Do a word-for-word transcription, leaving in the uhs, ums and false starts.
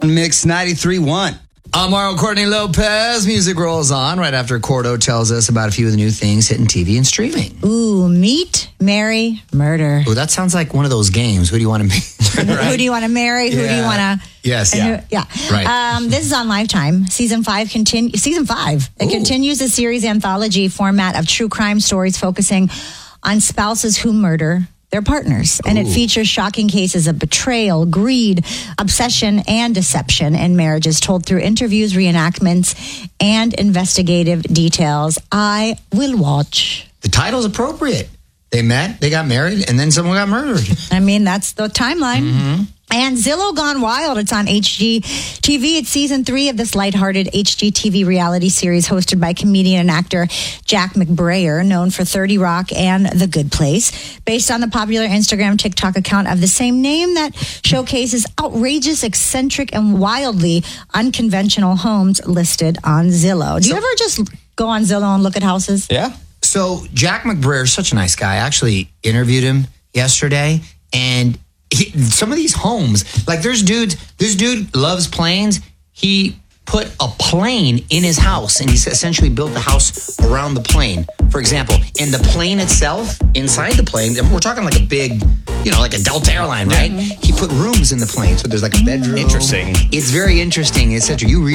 Mix ninety-three point one. I'm Mario Courtney Lopez. Music rolls on right after Cordo tells us about a few of the new things hitting T V and streaming. Ooh, meet, marry, murder. Ooh, that sounds like one of those games. Who do you want to meet? Right? Who do you want to marry? Who Yeah. do you want to... Yes, yeah. Who, yeah. Right. Um, this is on Lifetime. Season five continue. Season five. It Ooh. continues the series anthology format of true crime stories focusing on spouses who murder their partners. And it Ooh. features shocking cases of betrayal, greed, obsession, and deception in marriages told through interviews, reenactments, and investigative details. I will watch. The title's appropriate. They met, they got married, and then someone got murdered. I mean, that's the timeline. Mm-hmm. And Zillow Gone Wild, it's on H G T V. It's season three of this lighthearted H G T V reality series hosted by comedian and actor Jack McBrayer, known for thirty Rock and The Good Place, based on the popular Instagram TikTok account of the same name that showcases outrageous, eccentric, and wildly unconventional homes listed on Zillow. Do you So- ever just go on Zillow and look at houses? Yeah. So Jack McBrayer is such a nice guy. I actually interviewed him yesterday, and he, some of these homes, like there's dudes, this dude loves planes. He put a plane in his house, and he's essentially built the house around the plane. For example, and the plane itself, inside the plane, and we're talking like a big, you know, like a Delta airline, right? He put rooms in the plane, so there's like a bedroom. Interesting. It's very interesting, et cetera. You really